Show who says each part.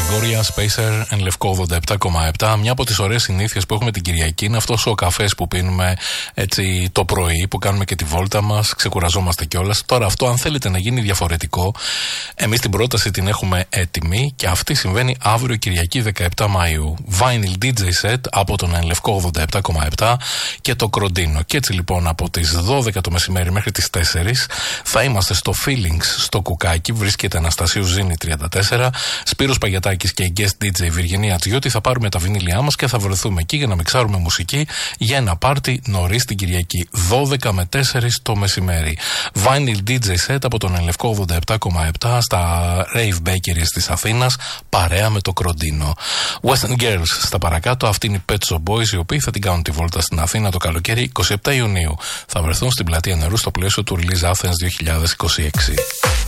Speaker 1: Gregoria Spacer εν Λευκό 87,7. Μια από τις ωραίες συνήθειες που έχουμε την Κυριακή είναι αυτός ο καφές που πίνουμε έτσι το πρωί, που κάνουμε και τη βόλτα μας, ξεκουραζόμαστε κιόλας. Τώρα αυτό, αν θέλετε να γίνει διαφορετικό, εμείς την πρόταση την έχουμε έτοιμη και αυτή συμβαίνει αύριο Κυριακή 17 Μαΐου. Vinyl DJ set από τον εν Λευκό 87,7 και το Κροντίνο. Και έτσι λοιπόν από τις 12 το μεσημέρι μέχρι τις 4 θα είμαστε στο Feelings στο Κουκάκι. Βρίσκεται Αναστασίου Ζήνη 34, Σπύρος Παγιατάκης και η guest DJ Βιργινία Τζιώτη. Θα πάρουμε τα βινίλια μας και θα βρεθούμε εκεί για να μιξάρουμε μουσική για ένα πάρτι νωρίς την Κυριακή 12 με 4 το μεσημέρι. Vinyl DJ set από τον Ελευκό 87,7 στα Rave Bakeries της Αθήνας, παρέα με το Κροντίνο. Western Girls στα παρακάτω, αυτή είναι οι Pet Shop Boys, οι οποίοι θα την κάνουν τη βόλτα στην Αθήνα το καλοκαίρι 27 Ιουνίου. Θα βρεθούν στην Πλατεία Νερού στο πλαίσιο του Release Athens 2026.